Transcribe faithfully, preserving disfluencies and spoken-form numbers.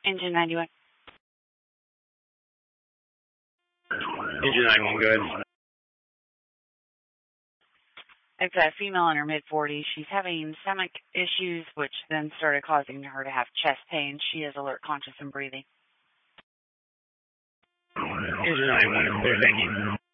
Engine ninety-one. Engine ninety-one, go ahead. It's a female in her mid forties. She's having stomach issues, which then started causing her to have chest pain. She is alert, conscious, and breathing. Engine ninety-one, clear, thank you.